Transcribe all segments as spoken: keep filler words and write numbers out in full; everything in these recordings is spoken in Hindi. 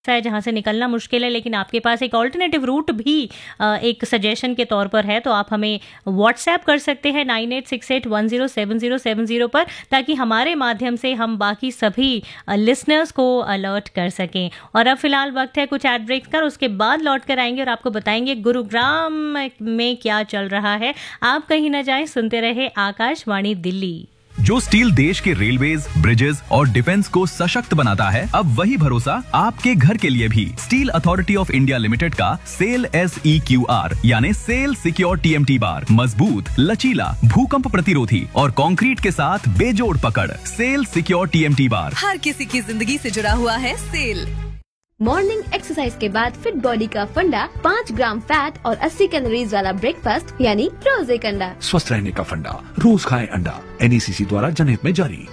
है जहाँ से निकलना मुश्किल है, लेकिन आपके पास एक ऑल्टरनेटिव रूट भी एक सजेशन के तौर पर है, तो आप हमें व्हाट्सएप कर सकते हैं nine eight six eight one zero seven zero seven zero पर, ताकि हमारे माध्यम से हम बाकी सभी लिसनर्स को अलर्ट कर सकें। और अब फिलहाल वक्त है कुछ एड ब्रेक्स का, उसके बाद लौट कर आएंगे और आपको बताएंगे गुरुग्राम में क्या चल रहा है। आप कहीं ना जाएं, सुनते रहे आकाशवाणी दिल्ली। जो स्टील देश के रेलवेज, ब्रिजेस और डिफेंस को सशक्त बनाता है, अब वही भरोसा आपके घर के लिए भी। Steel authority of India limited का cell S E Q R यानी cell secure T M T bar मजबूत, लचीला, भूकंप प्रतिरोधी और कंक्रीट के साथ बेजोड़ पकड़। Cell secure T M T bar हर किसी की जिंदगी से जुड़ा हुआ है। सेल मॉर्निंग एक्सरसाइज के बाद फिट बॉडी का फंडा, पाँच ग्राम फैट और अस्सी कैलोरीज वाला ब्रेकफास्ट यानी रोज एक अंडा। स्वस्थ रहने का फंडा, रोज खाएं अंडा। एन ई सी सी द्वारा जनहित में जारी।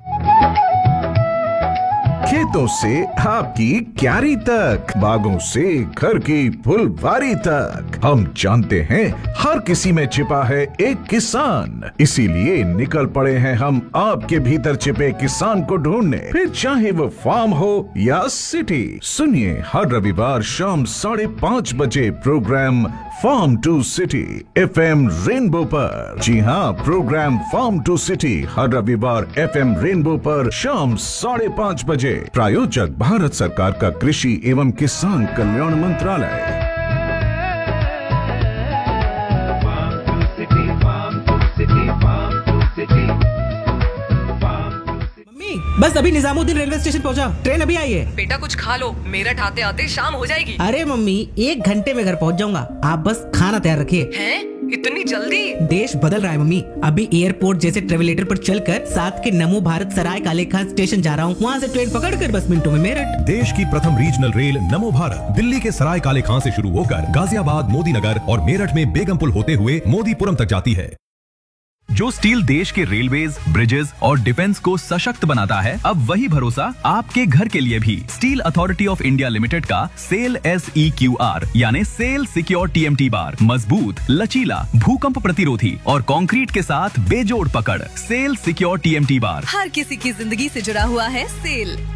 खेतों से आपकी क्यारी तक, बागों से घर की फुलवारी तक, हम जानते हैं हर किसी में छिपा है एक किसान। इसीलिए निकल पड़े हैं हम आपके भीतर छिपे किसान को ढूंढने, फिर चाहे वो फार्म हो या सिटी। सुनिए हर रविवार शाम साढ़े पाँच बजे programme farm to city F M rainbow पर। जी हाँ, प्रोग्राम फार्म टू सिटी हर रविवार एफ एम रेनबो पर शाम साढ़े पाँच बजे। प्रायोजक भारत सरकार का कृषि एवं किसान कल्याण मंत्रालय। बस अभी निजामुद्दीन रेलवे स्टेशन पहुंचा, ट्रेन अभी आई है। बेटा कुछ खा लो, मेरठ आते आते शाम हो जाएगी। अरे मम्मी, एक घंटे में घर पहुंच जाऊंगा, आप बस खाना तैयार रखिए। हैं? इतनी जल्दी? देश बदल रहा है मम्मी। अभी एयरपोर्ट जैसे ट्रेवलेटर पर चलकर साथ के नमो भारत सराय काले खान स्टेशन जा रहा हूँ, वहाँ से ट्रेन पकड़कर बस मिनटों में मेरठ। देश की प्रथम रीजनल रेल नमो भारत दिल्ली के सराय काले खान से शुरू होकर गाजियाबाद, मोदी नगर और मेरठ में बेगमपुल होते हुए मोदीपुरम तक जाती है। जो स्टील देश के रेलवेज, ब्रिजेस और डिफेंस को सशक्त बनाता है, अब वही भरोसा आपके घर के लिए भी। Steel authority of India limited का cell S E Q R यानी cell secure T M T bar मजबूत, लचीला, भूकंप प्रतिरोधी और कंक्रीट के साथ बेजोड़ पकड़। Cell secure T M T bar हर किसी की जिंदगी से जुड़ा हुआ है। सेल